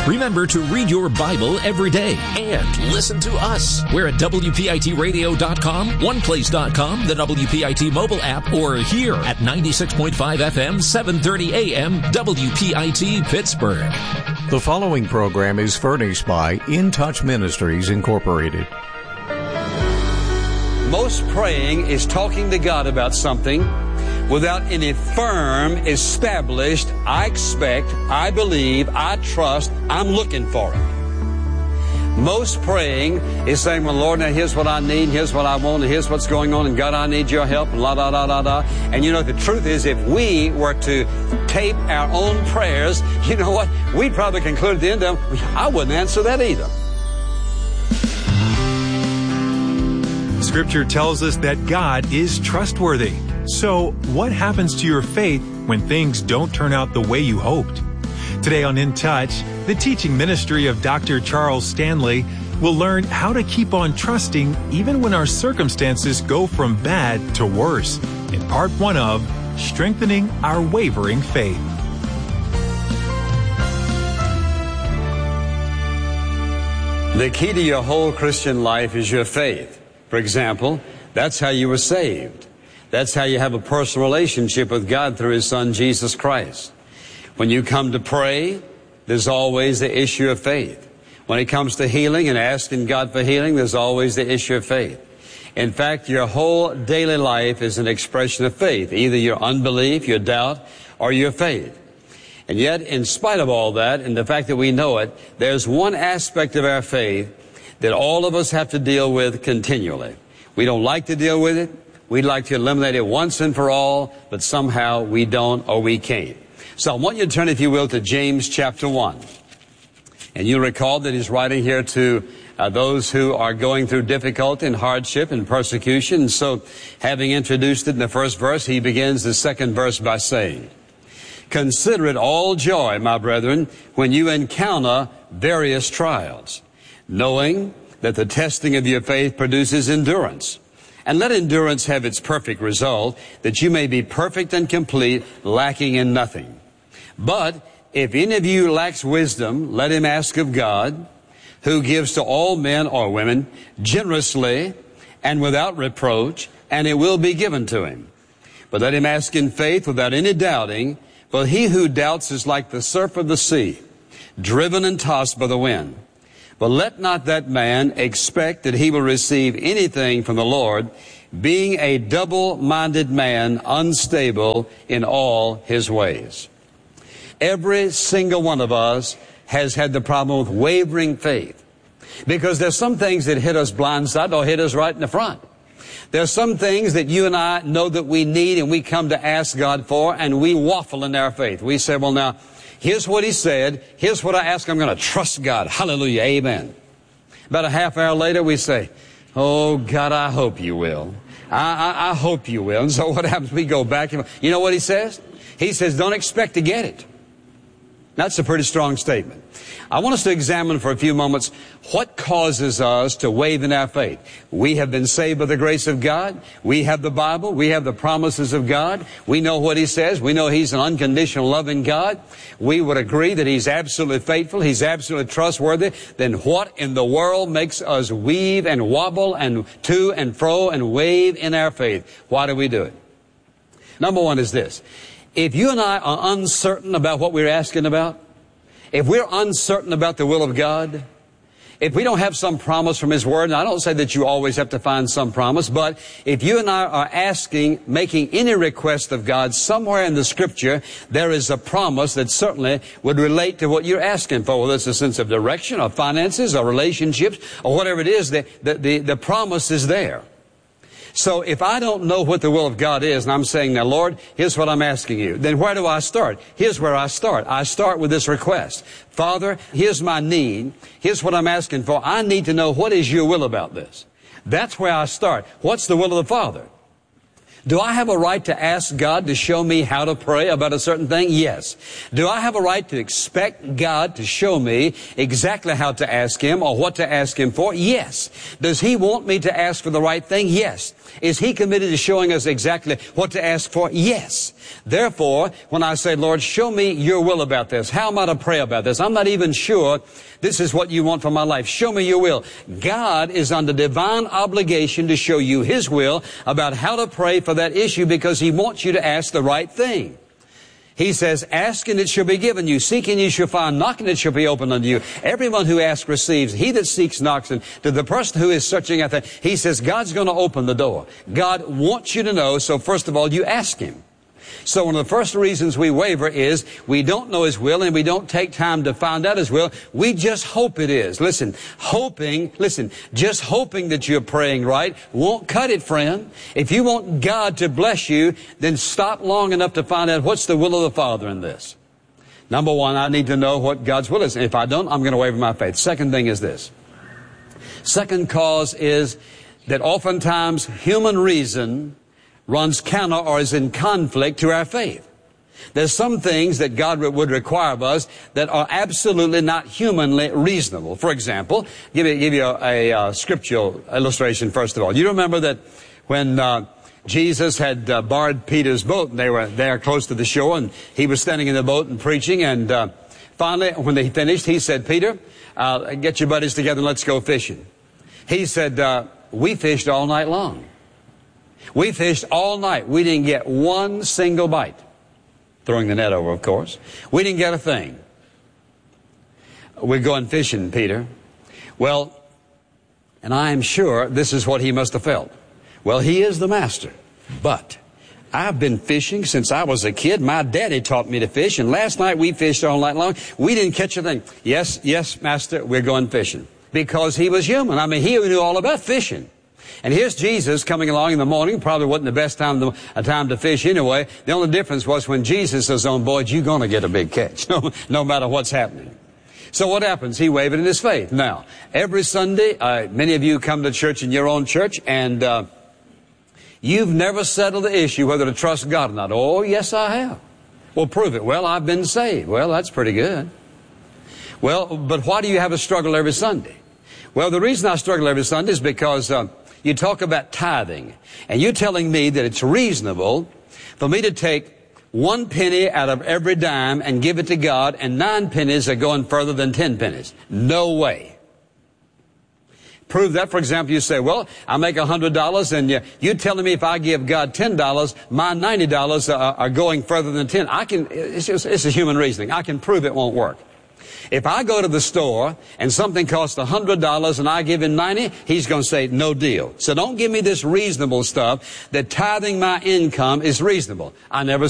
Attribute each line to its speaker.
Speaker 1: Remember to read your Bible every day and listen to us. We're at WPITradio.com, OnePlace.com, the WPIT mobile app, or here at 96.5 FM, 730 AM, WPIT Pittsburgh.
Speaker 2: The following program is furnished by In Touch Ministries, Incorporated.
Speaker 3: Most praying is talking to God about something without any firm, established, I expect, I believe, I trust, I'm looking for it. Most praying is saying, well, Lord, now here's what I need, here's what I want, and here's what's going on, and God, I need your help, and la-da-da-da-da. And you know, the truth is, if we were to tape our own prayers, you know what? We'd probably conclude at the end of them, I wouldn't answer that either.
Speaker 4: Scripture tells us that God is trustworthy. So, what happens to your faith when things don't turn out the way you hoped? Today on In Touch, the teaching ministry of Dr. Charles Stanley will learn how to keep on trusting even when our circumstances go from bad to worse in part 1 of Strengthening Our Wavering Faith.
Speaker 3: The key to your whole Christian life is your faith. For example, that's how you were saved. That's how you have a personal relationship with God through His Son, Jesus Christ. When you come to pray, there's always the issue of faith. When it comes to healing and asking God for healing, there's always the issue of faith. In fact, your whole daily life is an expression of faith, either your unbelief, your doubt, or your faith. And yet, in spite of all that, and the fact that we know it, there's one aspect of our faith that all of us have to deal with continually. We don't like to deal with it. We'd like to eliminate it once and for all, but somehow we don't or we can't. So I want you to turn, if you will, to James chapter 1. And you'll recall that he's writing here to those who are going through difficulty and hardship and persecution. And so, having introduced it in the first verse, he begins the second verse by saying, "Consider it all joy, my brethren, when you encounter various trials, knowing that the testing of your faith produces endurance. And let endurance have its perfect result, that you may be perfect and complete, lacking in nothing. But if any of you lacks wisdom, let him ask of God, who gives to all men or women generously and without reproach, and it will be given to him. But let him ask in faith without any doubting, for he who doubts is like the surf of the sea, driven and tossed by the wind. But let not that man expect that he will receive anything from the Lord, being a double-minded man, unstable in all his ways." Every single one of us has had the problem with wavering faith, because there's some things that hit us blindside or hit us right in the front. There's some things that you and I know that we need and we come to ask God for, and we waffle in our faith. We say, well, now, here's what He said. Here's what I ask. I'm going to trust God. Hallelujah. Amen. About a half hour later, we say, oh, God, I hope you will. I hope you will. And so what happens? We go back. You know what He says? He says, don't expect to get it. That's a pretty strong statement. I want us to examine for a few moments what causes us to waver in our faith. We have been saved by the grace of God. We have the Bible. We have the promises of God. We know what He says. We know He's an unconditional loving God. We would agree that He's absolutely faithful. He's absolutely trustworthy. Then what in the world makes us weave and wobble and to and fro and wave in our faith? Why do we do it? Number one is this. If you and I are uncertain about what we're asking about, if we're uncertain about the will of God, if we don't have some promise from His Word, and I don't say that you always have to find some promise, but if you and I are asking, making any request of God, somewhere in the Scripture, there is a promise that certainly would relate to what you're asking for, whether it's a sense of direction or finances or relationships or whatever it is, the promise is there. So if I don't know what the will of God is, and I'm saying, now, Lord, here's what I'm asking you, then where do I start? Here's where I start. I start with this request. Father, here's my need. Here's what I'm asking for. I need to know what is your will about this. That's where I start. What's the will of the Father? Do I have a right to ask God to show me how to pray about a certain thing? Yes. Do I have a right to expect God to show me exactly how to ask Him or what to ask Him for? Yes. Does He want me to ask for the right thing? Yes. Is He committed to showing us exactly what to ask for? Yes. Therefore, when I say, Lord, show me your will about this, how am I to pray about this? I'm not even sure this is what you want for my life. Show me your will. God is under divine obligation to show you His will about how to pray for that issue because He wants you to ask the right thing. He says, ask and it shall be given you. Seek and you shall find. Knock and it shall be opened unto you. Everyone who asks receives. He that seeks knocks. And to the person who is searching out there, He says, God's going to open the door. God wants you to know, so first of all, you ask Him. So one of the first reasons we waver is we don't know His will and we don't take time to find out His will. We just hope it is. Listen, just hoping that you're praying right won't cut it, friend. If you want God to bless you, then stop long enough to find out what's the will of the Father in this. Number one, I need to know what God's will is. If I don't, I'm going to waver my faith. Second thing is this. Second cause is that oftentimes human reason runs counter or is in conflict to our faith. There's some things that God would require of us that are absolutely not humanly reasonable. For example, give you a scriptural illustration first of all. You remember that when Jesus had borrowed Peter's boat and they were there close to the shore and he was standing in the boat and preaching and finally when they finished he said, Peter, get your buddies together and let's go fishing. He said, we fished all night long. We fished all night. We didn't get one single bite. Throwing the net over, of course. We didn't get a thing. We're going fishing, Peter. Well, and I am sure this is what he must have felt. Well, he is the master. But I've been fishing since I was a kid. My daddy taught me to fish. And last night we fished all night long. We didn't catch a thing. Yes, master, we're going fishing. Because he was human. I mean, he knew all about fishing. And here's Jesus coming along in the morning. Probably wasn't the best time to fish anyway. The only difference was when Jesus is on board, you're going to get a big catch, no matter what's happening. So what happens? He wavered in his faith. Now, every Sunday, many of you come to church in your own church, and you've never settled the issue whether to trust God or not. Oh, yes, I have. Well, prove it. Well, I've been saved. Well, that's pretty good. Well, but why do you have a struggle every Sunday? Well, the reason I struggle every Sunday is because you talk about tithing, and you're telling me that it's reasonable for me to take 1 penny out of every dime and give it to God, and 9 pennies are going further than 10 pennies. No way. Prove that. For example, you say, well, I make $100, and you're telling me if I give God $10, my $90 are going further than 10. It's a human reasoning. I can prove it won't work. If I go to the store and something costs $100 and I give him 90, he's going to say, no deal. So don't give me this reasonable stuff that tithing my income is reasonable. I never